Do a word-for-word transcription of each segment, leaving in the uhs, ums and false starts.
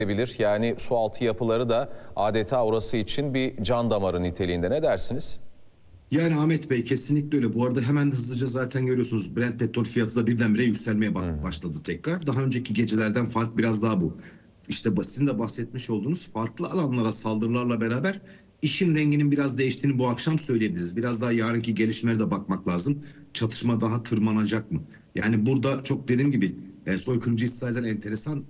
bilir. Yani su altı yapıları da adeta orası için bir can damarı niteliğinde. Ne dersiniz? Yani Ahmet Bey kesinlikle öyle. Bu arada hemen hızlıca zaten görüyorsunuz Brent petrol fiyatı da birdenbire yükselmeye bak- başladı tekrar. Daha önceki gecelerden fark biraz daha bu. İşte sizin de bahsetmiş olduğunuz farklı alanlara saldırılarla beraber işin renginin biraz değiştiğini bu akşam söyleyebiliriz. Biraz daha yarınki gelişmelere de bakmak lazım. Çatışma daha tırmanacak mı? Yani burada çok dediğim gibi e, soykırımcı İsrail'den enteresan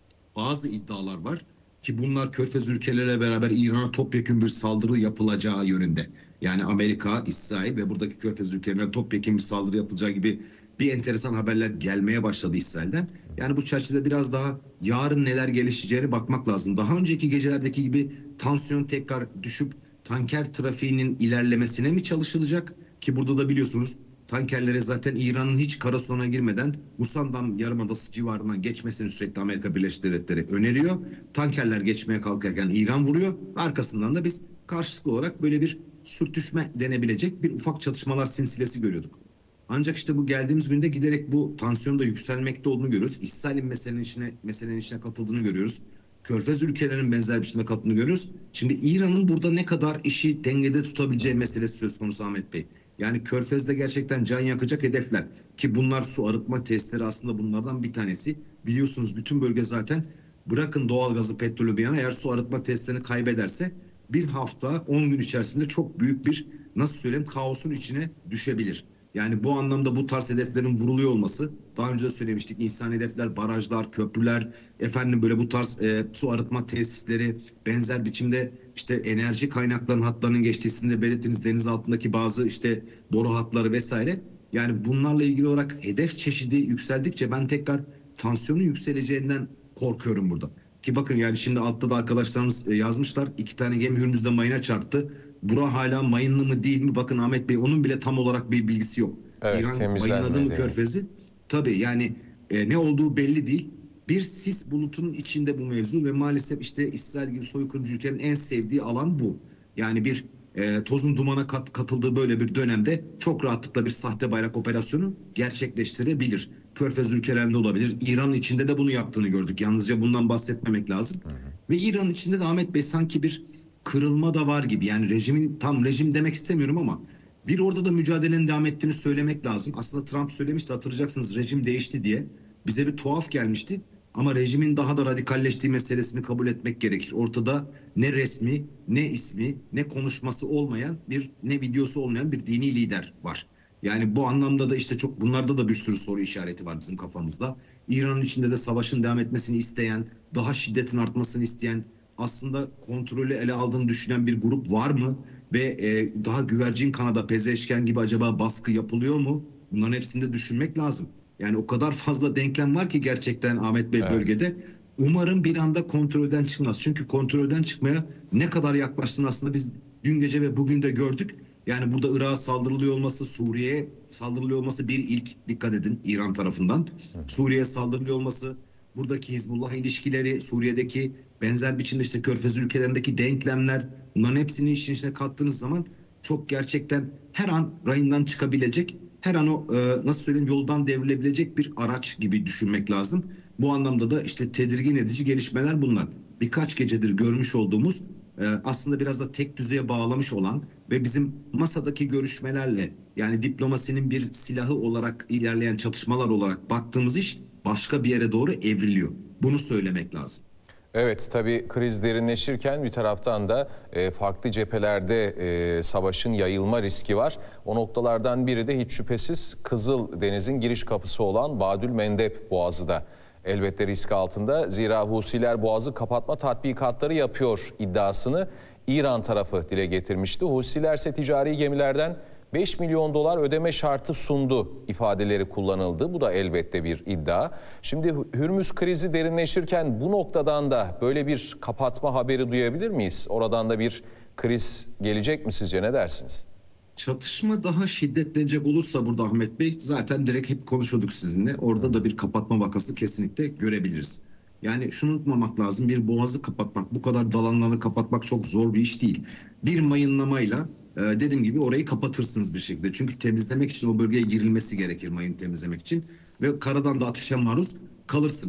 bazı iddialar var ki bunlar Körfez ülkeleriyle beraber İran'a topyekun bir saldırı yapılacağı yönünde. Yani Amerika, İsrail ve buradaki Körfez ülkelerine topyekun bir saldırı yapılacağı gibi bir enteresan haberler gelmeye başladı İsrail'den. Yani bu çerçevede biraz daha yarın neler gelişeceğine bakmak lazım. Daha önceki gecelerdeki gibi tansiyon tekrar düşüp tanker trafiğinin ilerlemesine mi çalışılacak? Ki burada da biliyorsunuz tankerlere zaten İran'ın hiç karasona girmeden Musandam Yarımadası civarından geçmesini sürekli Amerika Birleşik Devletleri öneriyor. Tankerler geçmeye kalkarken İran vuruyor. Arkasından da biz karşılıklı olarak böyle bir sürtüşme denebilecek bir ufak çatışmalar silsilesi görüyorduk. Ancak işte bu geldiğimiz günde giderek bu tansiyonun da yükselmekte olduğunu görüyoruz. İsrail'in meselenin içine, meselenin içine katıldığını görüyoruz. Körfez ülkelerinin benzer biçimde katıldığını görüyoruz. Şimdi İran'ın burada ne kadar işi dengede tutabileceği meselesi söz konusu Ahmet Bey. Yani Körfez'de gerçekten can yakacak hedefler ki bunlar su arıtma testleri aslında bunlardan bir tanesi. Biliyorsunuz bütün bölge zaten bırakın doğalgazı petrolü bir yana eğer su arıtma testlerini kaybederse bir hafta on gün içerisinde çok büyük bir nasıl söyleyeyim kaosun içine düşebilir. Yani bu anlamda bu tarz hedeflerin vuruluyor olması daha önce de söylemiştik insan hedefler, barajlar, köprüler, efendim böyle bu tarz e, su arıtma tesisleri benzer biçimde işte enerji kaynaklarının hatlarının geçtiği sizin de belirttiğiniz deniz altındaki bazı işte boru hatları vesaire. Yani bunlarla ilgili olarak hedef çeşidi yükseldikçe ben tekrar tansiyonun yükseleceğinden korkuyorum burada. Ki bakın yani şimdi altta da arkadaşlarımız e, yazmışlar. İki tane gemi Hürmüz'de mayına çarptı. Bura hala mayınlı mı değil mi? Bakın Ahmet Bey onun bile tam olarak bir bilgisi yok. Evet, İran mayınladı mı temizlenmedi. Körfez'i? Tabii yani e, ne olduğu belli değil. Bir sis bulutunun içinde bu mevzu ve maalesef işte İsrail gibi soykırımcı ülkenin en sevdiği alan bu. Yani bir e, tozun dumana kat, katıldığı böyle bir dönemde çok rahatlıkla bir sahte bayrak operasyonu gerçekleştirebilir. Körfez ülkelerinde olabilir. İran'ın içinde de bunu yaptığını gördük. Yalnızca bundan bahsetmemek lazım. Hı hı. Ve İran'ın içinde de Ahmet Bey sanki bir kırılma da var gibi. Yani rejimin tam rejim demek istemiyorum ama bir orada da mücadelenin devam ettiğini söylemek lazım. Aslında Trump söylemişti hatırlayacaksınız rejim değişti diye. Bize bir tuhaf gelmişti. Ama rejimin daha da radikalleştiği meselesini kabul etmek gerekir. Ortada ne resmi, ne ismi, ne konuşması olmayan bir, ne videosu olmayan bir dini lider var. Yani bu anlamda da işte çok bunlarda da bir sürü soru işareti var bizim kafamızda. İran'ın içinde de savaşın devam etmesini isteyen, daha şiddetin artmasını isteyen, aslında kontrolü ele aldığını düşünen bir grup var mı? Ve e, daha güvercin kanada Pezeşken gibi acaba baskı yapılıyor mu? Bunların hepsini de düşünmek lazım. Yani o kadar fazla denklem var ki gerçekten Ahmet Bey Evet. bölgede. Umarım bir anda kontrolden çıkmaz. Çünkü kontrolden çıkmaya ne kadar yaklaştığını aslında biz dün gece ve bugün de gördük. Yani burada Irak'a saldırılıyor olması, Suriye'ye saldırılıyor olması bir ilk dikkat edin İran tarafından. Hı hı. Suriye'ye saldırılıyor olması, buradaki Hizbullah ilişkileri, Suriye'deki benzer biçimde işte Körfez ülkelerindeki denklemler bunların hepsini işin içine kattığınız zaman çok gerçekten her an rayından çıkabilecek, her an o e, nasıl söyleyeyim yoldan devrilebilecek bir araç gibi düşünmek lazım. Bu anlamda da işte tedirgin edici gelişmeler bunlar. Birkaç gecedir görmüş olduğumuz e, aslında biraz da tek düzeye bağlamış olan ve bizim masadaki görüşmelerle yani diplomasinin bir silahı olarak ilerleyen çatışmalar olarak baktığımız iş başka bir yere doğru evriliyor. Bunu söylemek lazım. Evet, tabii kriz derinleşirken bir taraftan da e, farklı cephelerde e, savaşın yayılma riski var. O noktalardan biri de hiç şüphesiz Kızıldeniz'in giriş kapısı olan Bab-ül Mendeb Boğazı da elbette risk altında. Zira Husiler Boğazı kapatma tatbikatları yapıyor iddiasını İran tarafı dile getirmişti. Husiler ise ticari gemilerden beş milyon dolar ödeme şartı sundu ifadeleri kullanıldı. Bu da elbette bir iddia. Şimdi Hürmüz krizi derinleşirken bu noktadan da böyle bir kapatma haberi duyabilir miyiz? Oradan da bir kriz gelecek mi sizce, ne dersiniz? Çatışma daha şiddetlenecek olursa burada Ahmet Bey zaten direkt hep konuşuyorduk sizinle. Orada da bir kapatma vakası kesinlikle görebiliriz. Yani şunu unutmamak lazım. Bir boğazı kapatmak, bu kadar dalanları kapatmak çok zor bir iş değil. Bir mayınlamayla e, dediğim gibi orayı kapatırsınız bir şekilde. Çünkü temizlemek için o bölgeye girilmesi gerekir mayın temizlemek için. Ve karadan da ateşe maruz kalırsınız.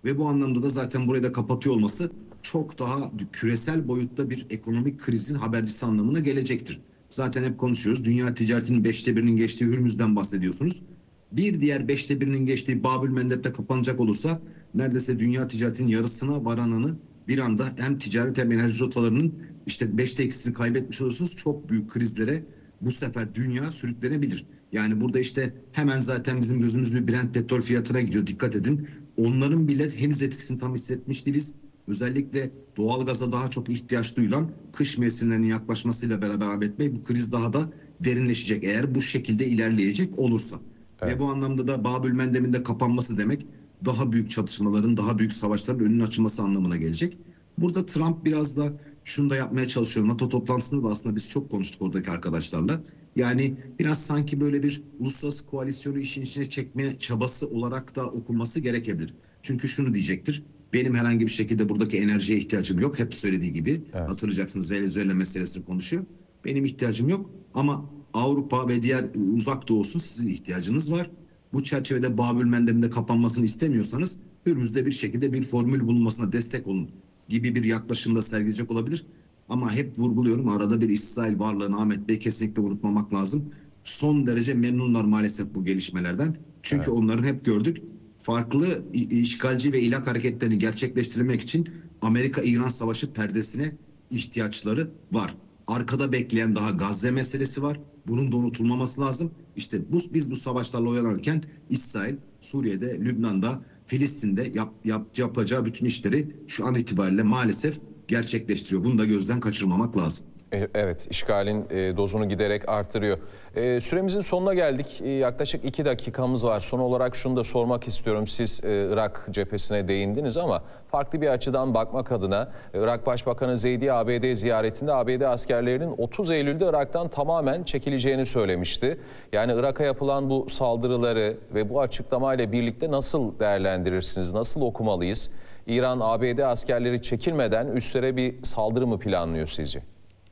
Ve bu anlamda da zaten burayı da kapatıyor olması çok daha küresel boyutta bir ekonomik krizin habercisi anlamına gelecektir. Zaten hep konuşuyoruz. Dünya ticaretinin beşte birinin geçtiği Hürmüz'den bahsediyorsunuz. Bir diğer beşte birinin geçtiği Babül Mendeb'de kapanacak olursa neredeyse dünya ticaretinin yarısına varanını bir anda hem ticaret hem enerji rotalarının işte beşte ikisini kaybetmiş olursunuz. Çok büyük krizlere bu sefer dünya sürüklenebilir. Yani burada işte hemen zaten bizim gözümüz bir Brent petrol fiyatına gidiyor. Dikkat edin. Onların bile henüz etkisini tam hissetmiş değiliz. Özellikle doğalgaza daha çok ihtiyaç duyulan kış mevsimlerinin yaklaşmasıyla beraber Ahmet Bey bu kriz daha da derinleşecek eğer bu şekilde ilerleyecek olursa. Evet. Ve bu anlamda da Babül Mendeb'in de kapanması demek daha büyük çatışmaların, daha büyük savaşların önünün açılması anlamına gelecek. Burada Trump biraz da şunu da yapmaya çalışıyor. NATO toplantısında da aslında biz çok konuştuk oradaki arkadaşlarla. Yani biraz sanki böyle bir uluslararası koalisyonu işin içine çekme çabası olarak da okunması gerekebilir. Çünkü şunu diyecektir. Benim herhangi bir şekilde buradaki enerjiye ihtiyacım yok. Hep söylediği gibi. Evet. Hatırlayacaksınız Venezuela meselesini konuşuyor. Benim ihtiyacım yok ama Avrupa ve diğer uzak doğusun sizin ihtiyacınız var. Bu çerçevede Babül Mendeb'in de kapanmasını istemiyorsanız Hürmüz'de bir şekilde bir formül bulunmasına destek olun gibi bir yaklaşımda sergileyecek olabilir. Ama hep vurguluyorum arada bir İsrail varlığını Ahmet Bey kesinlikle unutmamak lazım. Son derece memnunlar maalesef bu gelişmelerden. Çünkü Evet. onların hep gördük farklı işgalci ve ilhak hareketlerini gerçekleştirmek için Amerika-İran savaşı perdesine ihtiyaçları var. Arkada bekleyen daha Gazze meselesi var. Bunun da unutulmaması lazım. İşte bu, biz bu savaşlarla oyalanırken İsrail, Suriye'de, Lübnan'da, Filistin'de yap, yap, yapacağı bütün işleri şu an itibariyle maalesef gerçekleştiriyor. Bunu da gözden kaçırmamak lazım. E, Evet, işgalin e, dozunu giderek artırıyor. E, süremizin sonuna geldik. E, yaklaşık iki dakikamız var. Son olarak şunu da sormak istiyorum. Siz e, Irak cephesine değindiniz ama farklı bir açıdan bakmak adına e, Irak Başbakanı Zeydi A B D ziyaretinde A B D askerlerinin otuz Eylül'de Irak'tan tamamen çekileceğini söylemişti. Yani Irak'a yapılan bu saldırıları ve bu açıklamayla birlikte nasıl değerlendirirsiniz? Nasıl okumalıyız? İran A B D askerleri çekilmeden üstlere bir saldırı mı planlıyor sizce?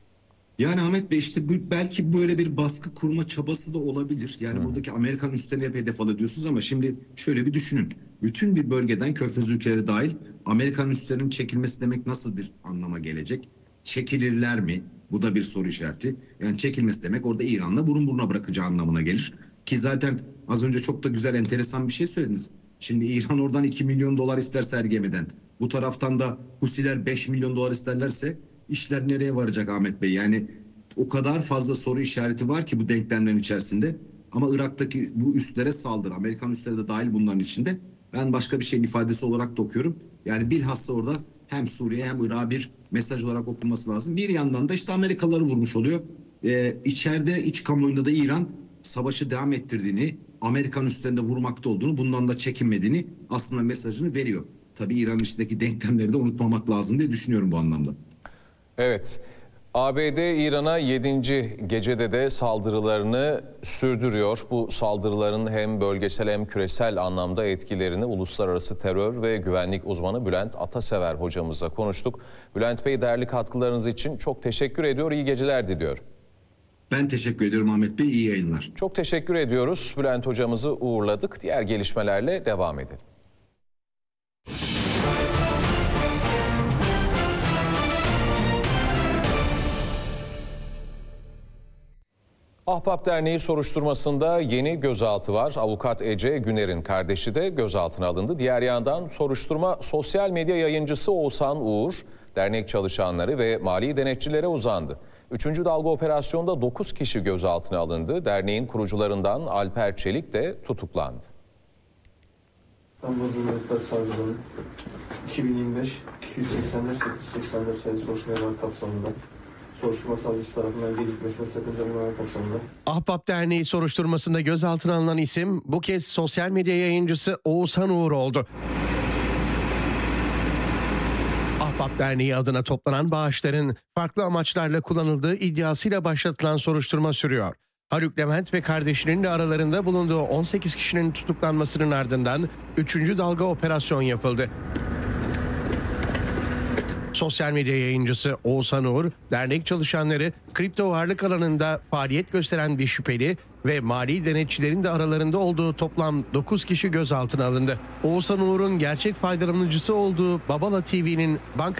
Yani Ahmet Bey işte bu, belki böyle bir baskı kurma çabası da olabilir. Yani hmm. buradaki Amerikan üslerini hep hedef alıyorsunuz ama şimdi şöyle bir düşünün. Bütün bir bölgeden Körfez ülkeleri dahil Amerikan üslerinin çekilmesi demek nasıl bir anlama gelecek? Çekilirler mi? Bu da bir soru işareti. Yani çekilmesi demek orada İran'la burun buruna bırakacağı anlamına gelir. Ki zaten az önce çok da güzel enteresan bir şey söylediniz. Şimdi İran oradan iki milyon dolar isterse Ergene'den. Bu taraftan da Husiler beş milyon dolar isterlerse İşler nereye varacak Ahmet Bey? Yani o kadar fazla soru işareti var ki bu denklemlerin içerisinde. Ama Irak'taki bu üslere saldırı, Amerikan üsleri de dahil bunların içinde. Ben başka bir şeyin ifadesi olarak da okuyorum. Yani bilhassa orada hem Suriye hem Irak'a bir mesaj olarak okunması lazım. Bir yandan da işte Amerikalıları vurmuş oluyor. Ee, içeride, iç kamuoyunda da İran savaşı devam ettirdiğini, Amerikan üslerinde vurmakta olduğunu, bundan da çekinmediğini aslında mesajını veriyor. Tabii İran'ın içindeki denklemleri de unutmamak lazım diye düşünüyorum bu anlamda. Evet, A B D İran'a yedinci gecede de saldırılarını sürdürüyor. Bu saldırıların hem bölgesel hem küresel anlamda etkilerini uluslararası terör ve güvenlik uzmanı Bülent Atasever hocamızla konuştuk. Bülent Bey, değerli katkılarınız için çok teşekkür ediyor, iyi geceler diliyor. Ben teşekkür ediyorum Ahmet Bey, iyi yayınlar. Çok teşekkür ediyoruz. Bülent hocamızı uğurladık. Diğer gelişmelerle devam edelim. Ahbap Derneği soruşturmasında yeni gözaltı var. Avukat Ece Güner'in kardeşi de gözaltına alındı. Diğer yandan soruşturma sosyal medya yayıncısı Oğuzhan Uğur, dernek çalışanları ve mali denetçilere uzandı. Üçüncü dalga operasyonda dokuz kişi gözaltına alındı. Derneğin kurucularından Alper Çelik de tutuklandı. İstanbul Cumhuriyet Savcılığı'nın iki bin yirmi beş iki yüz seksen dört sekiz yüz seksen dört sayılı soruşturma kapsamında soruşturma savcısı tarafından gecikmesine sakınca bulunma kapsamında. Ahbap Derneği soruşturmasında gözaltına alınan isim bu kez sosyal medya yayıncısı Oğuzhan Uğur oldu. Ahbap Derneği adına toplanan bağışların farklı amaçlarla kullanıldığı iddiasıyla başlatılan soruşturma sürüyor. Haluk Levent ve kardeşinin de aralarında bulunduğu on sekiz kişinin tutuklanmasının ardından üçüncü dalga operasyon yapıldı. Sosyal medya yayıncısı Oğuzhan Uğur, dernek çalışanları kripto varlık alanında faaliyet gösteren bir şüpheli ve mali denetçilerin de aralarında olduğu toplam dokuz kişi gözaltına alındı. Oğuzhan Uğur'un gerçek faydalanıcısı olduğu Babala T V'nin banka